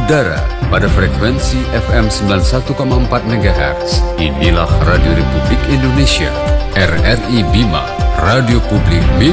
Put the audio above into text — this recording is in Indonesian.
mengudara pada frekuensi FM 91,4 MHz. Inilah Radio Republik Indonesia, RRI Bima, Radio Publik milik